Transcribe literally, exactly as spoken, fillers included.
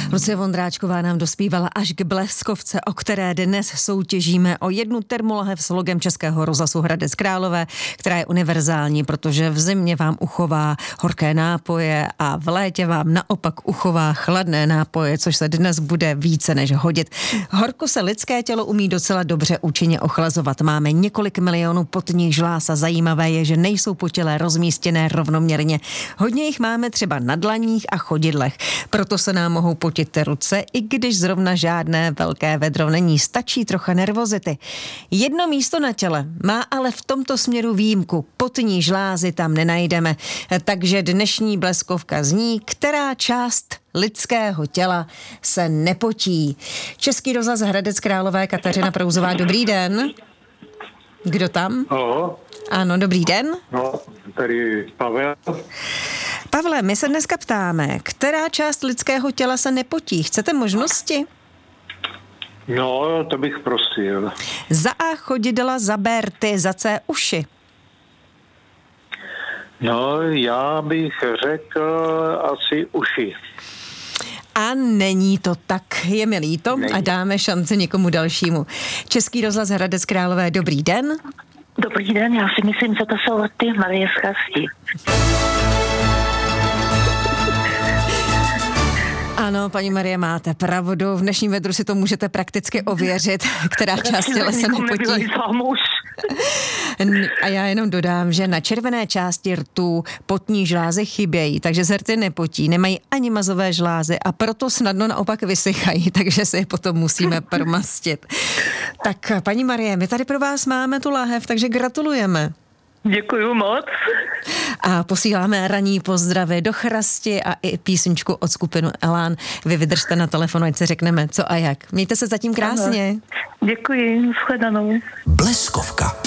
Lucie Vondráčková nám dospívala až k bleskovce, o které dnes soutěžíme o jednu termolahev s logem Českého rozhlasu Hradec Králové, která je univerzální, protože v zimě vám uchová horké nápoje a v létě vám naopak uchová chladné nápoje, což se dnes bude více než hodit. Horko se lidské tělo umí docela dobře účinně ochlazovat. Máme několik milionů potních žláz a zajímavé je, že nejsou po těle rozmístěné rovnoměrně. Hodně jich máme třeba na dlaních a chodidlech. Proto se nám mohou potit ruce, i když zrovna žádné velké vedro není. Stačí trocha nervozity. Jedno místo na těle má ale v tomto směru výjimku. Potní žlázy tam nenajdeme. Takže dnešní bleskovka zní, která část lidského těla se nepotí. Český rozhlas Hradec Králové, Kateřina Prouzová, dobrý den. Kdo tam? Aho. Ano, dobrý den. No, tady Pavel. Pavle, my se dneska ptáme, která část lidského těla se nepotí? Chcete možnosti? No, to bych prosil. Za A chodidla, za B rty, za C uši. No, já bych řekl asi uši. A není to tak, je mi líto Není. A dáme šanci někomu dalšímu. Český rozhlas Hradec Králové, dobrý den. Dobrý den, já si myslím, že to jsou ty Marie z Chasti. Ano, paní Marie, máte pravdu. V dnešním vedru si to můžete prakticky ověřit, která část těla se nepotí. A já jenom dodám, že na červené části rtů potní žlázy chybějí, takže se rty nepotí, nemají ani mazové žlázy a proto snadno naopak vysychají, takže si je potom musíme promastit. Tak, paní Marie, my tady pro vás máme tu láhev, takže gratulujeme. Děkuju moc. A posíláme ranní pozdravy do Chrasti a i písničku od skupinu Elán. Vy vydržte na telefonu, ať se řekneme co a jak. Mějte se zatím krásně. Ano. Děkuji, shledanou. Bleskovka.